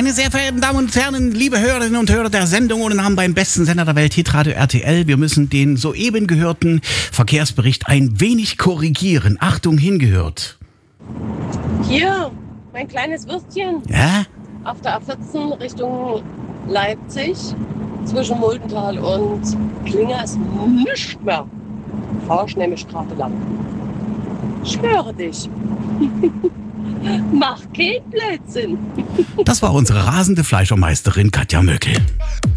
Meine sehr verehrten Damen und Herren, liebe Hörerinnen und Hörer der Sendung ohne Namen beim besten Sender der Welt, Hitradio RTL. Wir müssen den soeben gehörten Verkehrsbericht ein wenig korrigieren. Achtung, hingehört. Hier, mein kleines Würstchen. Ja? Auf der A14 Richtung Leipzig, zwischen Muldental und Klinger ist nichts mehr. Fahrst nämlich gerade lang. Schwöre dich. Mach keinen Blödsinn. Das war unsere rasende Fleischermeisterin Katja Möckel.